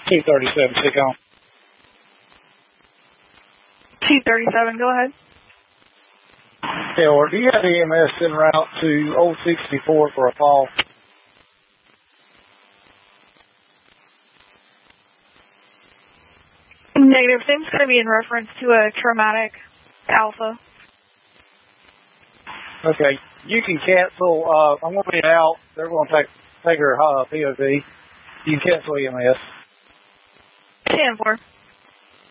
237, stick on. 237, go ahead. Yeah, or do you have EMS en route to Old 64 for a fall? Negative. Seems going to be in reference to a traumatic alpha. Okay. You can cancel. I'm going to be out. They're going to take her POV. You can cancel EMS. 10-4.